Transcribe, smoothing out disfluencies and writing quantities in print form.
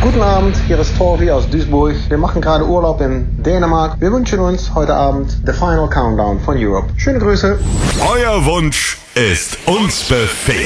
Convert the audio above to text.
Guten Abend, hier ist Torvi aus Duisburg. Wir machen gerade Urlaub in Dänemark. Wir wünschen uns heute Abend The Final Countdown von Europe. Schöne Grüße. Euer Wunsch ist uns Befehl.